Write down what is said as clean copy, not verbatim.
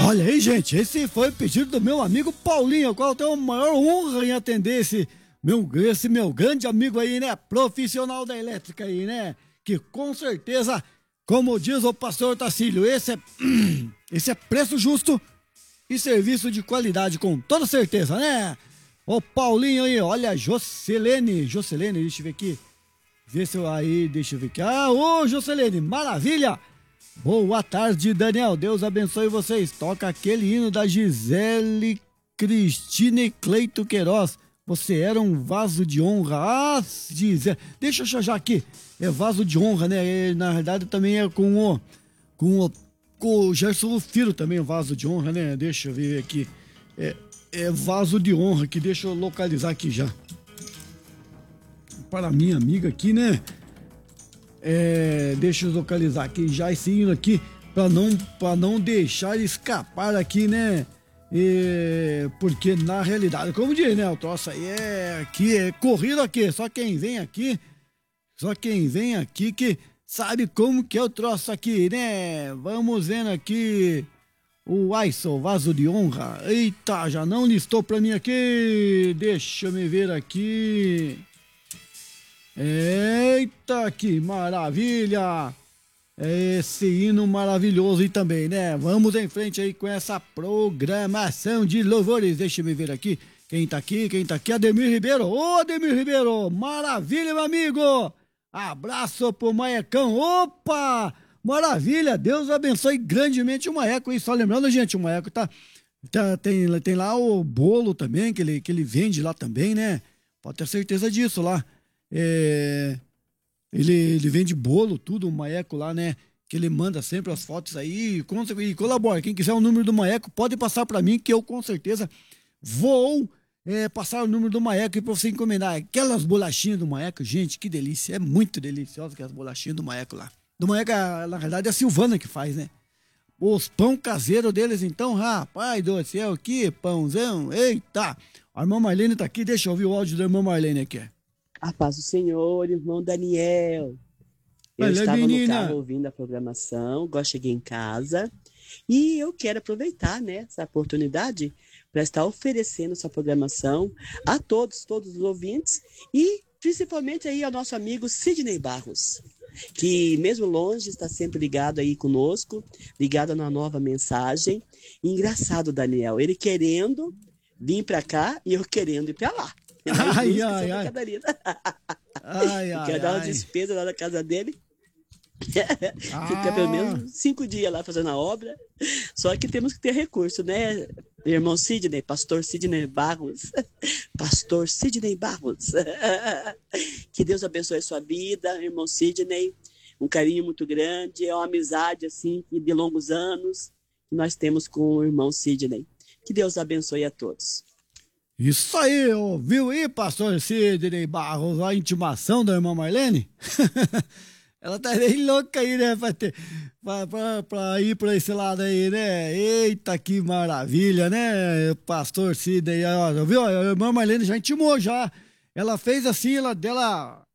Olha aí, gente, esse foi o pedido do meu amigo Paulinho, ao qual eu tenho a maior honra em atender esse meu grande amigo aí, né? Profissional da elétrica aí, né? Que com certeza, como diz o pastor Tacílio, esse é preço justo e serviço de qualidade, com toda certeza, né? Ô Paulinho aí, olha, Jocelene, deixa eu ver aqui. Deixa eu ver aqui. Ah, ô Jocelene, maravilha! Boa tarde, Daniel. Deus abençoe vocês. Toca aquele hino da Gisele Cristina Cleito Queiroz. Você era um vaso de honra. Ah, Gisele. Deixa eu achar aqui. É vaso de honra, né? Na verdade também é com o Gerson Rufiro também, vaso de honra, né? Deixa eu ver aqui. É vaso de honra aqui. Deixa eu localizar aqui já. Para minha amiga aqui, né? Deixa eu localizar aqui já esse hino aqui para não deixar escapar aqui, né? Porque na realidade, como diz, né? O troço aí é corrido aqui. Só quem vem aqui que sabe como que é o troço aqui, né? Vamos vendo aqui o Aisson, vaso de honra. Eita, já não listou para mim aqui. Deixa eu me ver aqui. Eita, que maravilha! Esse hino maravilhoso aí também, né? Vamos em frente aí com essa programação de louvores. Deixa eu me ver aqui. Quem tá aqui? Ademir Ribeiro. Ô, Ademir Ribeiro! Maravilha, meu amigo! Abraço pro Maecão. Opa! Maravilha! Deus abençoe grandemente o Maeco. E só lembrando, gente, o Maeco tem lá o bolo também, que ele vende lá também, né? Pode ter certeza disso lá. Ele vende bolo, tudo, o Maeco lá, né? Que ele manda sempre as fotos aí e colabora. Quem quiser o número do Maeco, pode passar para mim, que eu com certeza vou passar o número do Maeco para você encomendar aquelas bolachinhas do Maeco. Gente, que delícia, é muito deliciosa aquelas bolachinhas do Maeco lá. Do Maeco, na verdade, é a Silvana que faz, né? Os pão caseiro deles, então, rapaz do céu, que pãozão, eita! A irmã Marlene tá aqui, deixa eu ouvir o áudio da irmã Marlene aqui. A paz do Senhor, irmão Daniel. Eu estava no carro ouvindo a programação, agora cheguei em casa e eu quero aproveitar, né, essa oportunidade para estar oferecendo essa programação a todos os ouvintes e principalmente aí ao nosso amigo Sidney Barros, que mesmo longe está sempre ligado aí conosco, ligado na nova mensagem. E engraçado, Daniel, ele querendo vir para cá e eu querendo ir para lá. Ai. Quer dar uma despesa lá na casa dele. Fica pelo menos 5 dias lá fazendo a obra. Só que temos que ter recurso, né? Irmão Sidney, pastor Sidney Barros. Pastor Sidney Barros. Que Deus abençoe a sua vida, irmão Sidney. Um carinho muito grande, é uma amizade assim de longos anos que nós temos com o irmão Sidney. Que Deus abençoe a todos. Isso aí, ouviu aí, pastor Sidney Barros, a intimação da irmã Marlene? Ela tá bem louca aí, né, pra ir pra esse lado aí, né? Eita, que maravilha, né, pastor Sidney, viu? A irmã Marlene já intimou, já. Ela fez assim,